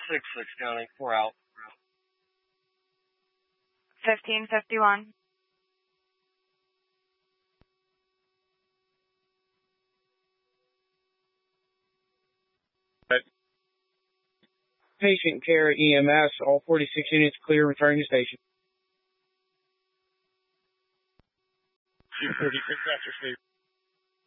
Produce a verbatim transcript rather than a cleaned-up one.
six six County, four out. fifteen fifty-one. Patient care E M S, all forty-six units clear, returning to station. two thirty-six after state.